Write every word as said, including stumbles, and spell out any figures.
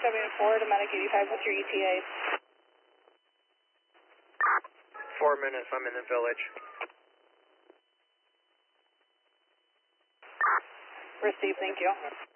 seven four to Medic eighty-five, what's your E T A? Four minutes, I'm in the village. Received, thank you.